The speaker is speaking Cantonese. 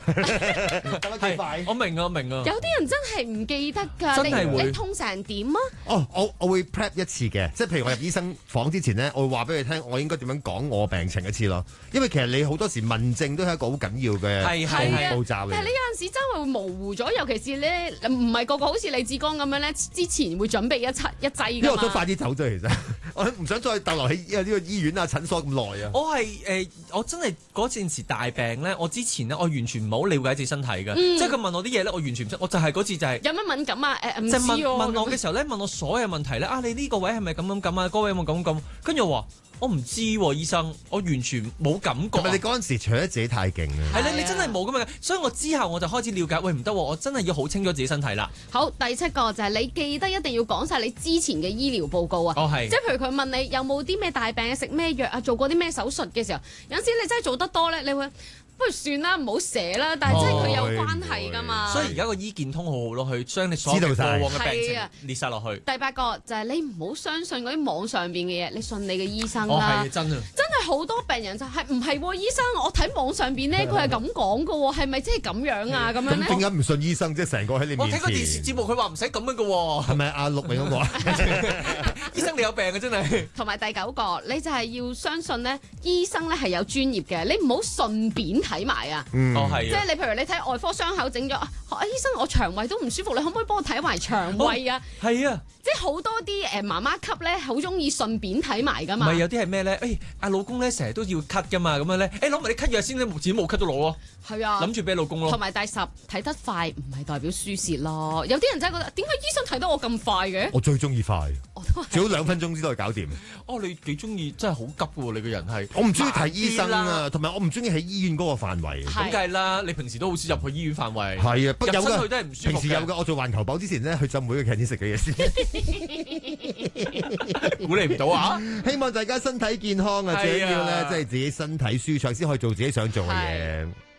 得幾快？ 我明啊， 有啲人真係唔記得㗎， 真係會你痛成點啊？ 我會 prep 一次嘅，即係譬如我入醫生房之前咧，我會話俾佢聽，我應該點樣講我病情一次咯。因為其實你好多時問症都係一個好緊要嘅步驟嚟。 但係你有陣時真係會模糊咗，尤其是咧唔係個個好似李志剛咁樣咧，之前會準備一劑㗎嘛。 因為我想快啲走啫，其實我唔想再逗留喺呢個醫院啊診所咁耐啊。 我真係嗰陣時大病咧，我之前咧我完全唔好了解自己身體嘅，即係佢問我啲嘢咧，我完全唔識，我就係嗰次就係有乜敏感啊？唔知就問喎。 我嘅時候咧，問我所有問題咧，你呢個位係咪咁啊？嗰個位有冇咁？跟住我話我唔知喎，醫生，我完全冇感覺。 係咪你嗰陣時除咗自己太勁啊？ 係咧，你真係冇咁嘅，所以我之後我就開始了解，喂唔得，我真係要好清楚自己身體啦。 好，第7個就係你記得一定要講晒你之前嘅醫療報告啊。 係。 即係譬如佢問你有冇啲咩大病，食咩藥啊，做過啲咩手術嘅時候，有陣時你真係做得多咧，你會。不如算啦，唔好寫啦。但係真係佢有關係㗎嘛。 所以而家個醫健通好好咯，去將你所有過往嘅病情列晒落去。 第8個就係你唔好相信嗰啲網上邊嘅嘢，你信你嘅醫生啦。 係真啊！ 真係好多病人就係唔係喎，醫生我睇網上邊咧，佢係咁講㗎喎，係咪真係咁樣啊？咁樣咧。 咁點解唔信醫生？即係成個喺你面前。 我睇個電視節目，佢話唔使咁樣㗎喎。 係咪阿陸明嗰個？ 醫生你有病嘅真係。同埋第9個，你就係要相信咧，醫生咧係有專業嘅，你唔好順便睇埋啊。即係你譬如你睇外科傷口整咗醫生我腸胃都唔舒服，你可唔可以幫我睇埋腸胃啊？ 係啊， 即係好多啲媽媽級咧，好中意順便睇埋噶嘛。 唔係有啲係咩咧？阿老公咧成日都要咳噶嘛，咁樣咧，攞埋你咳藥先，你自己冇咳都攞咯。係啊，諗住俾老公咯。 同埋第10，睇得快唔係代表輸蝕咯。有啲人真係覺得點解醫生睇得我咁快嘅？ 我最中意快，最好2分鐘之內搞掂。 你幾中意？真係好急喎！你個人係我唔中意睇醫生啊，同埋我唔中意喺醫院嗰個範圍。 咁梗係啦，你平時都好少入去醫院範圍。 係啊， 入親去都係唔舒服。 平時有㗎，我做環球榜之前咧，去浸會嘅 canteen 食嘅嘢先。 估你唔到啊！ 希望大家身體健康啊，最緊要咧，即係自己身體舒暢先可以做自己想做嘅嘢。